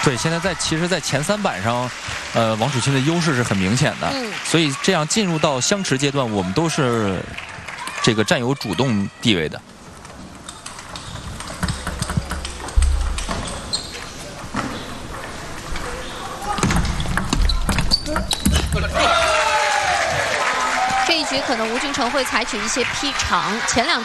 对，现在其实，在前3板上，王楚钦的优势是很明显的。所以这样进入到相持阶段，我们都是这个占有主动地位的。 这一局可能吴俊成会采取一些劈长，前2